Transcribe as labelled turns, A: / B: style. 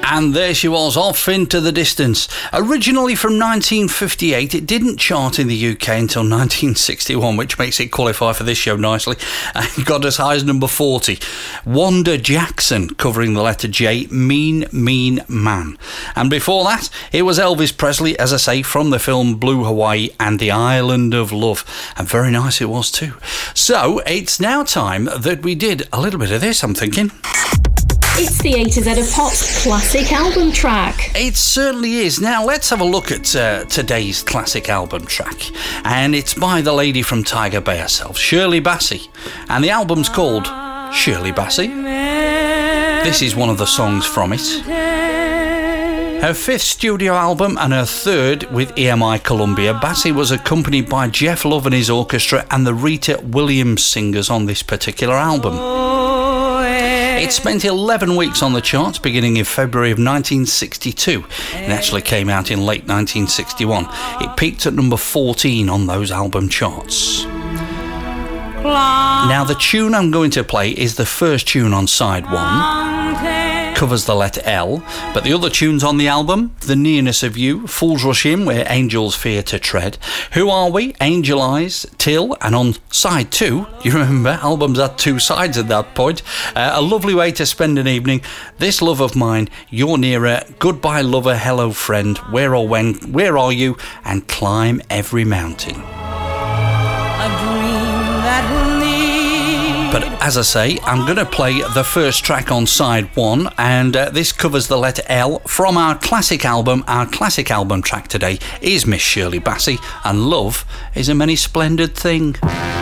A: And there she was, Off Into the Distance. Originally from 1958, it didn't chart in the UK until 1961, which makes it qualify for this show nicely. It got as high as number 40. Wanda Jackson covering the letter J, Mean, Mean Man. And before that, it was Elvis Presley, as I say, from the film Blue Hawaii and the Island of Love. And very nice it was too. So, it's now time that we did a little bit of this, I'm thinking.
B: It's the A to Z of Pop's classic album track.
A: It certainly is. Now, let's have a look at today's classic album track. And it's by the lady from Tiger Bay herself, Shirley Bassey. And the album's called Shirley Bassey. This is one of the songs from it. Her fifth studio album and her third with EMI Columbia, Bassey was accompanied by Jeff Love and his orchestra and the Rita Williams singers on this particular album. It spent 11 weeks on the charts beginning in February of 1962. It actually came out in late 1961. It peaked at number 14 on those album charts. Now, the tune I'm going to play is the first tune on side one. Covers the letter L, but the other tunes on the album, The Nearness of You, Fools Rush In, Where Angels Fear to Tread, Who Are We, Angel Eyes, Till, and on side 2, you remember, albums had 2 sides at that point, A Lovely Way to Spend an Evening, This Love of Mine, You're Nearer, Goodbye Lover, Hello Friend, Where or When, Where Are You, and Climb Every Mountain.
C: A dream that will need.
A: But as I say, I'm going to play the first track on side 1, and this covers the letter L from our classic album. Our classic album track today is Miss Shirley Bassey, and Love is a Many Splendid Thing.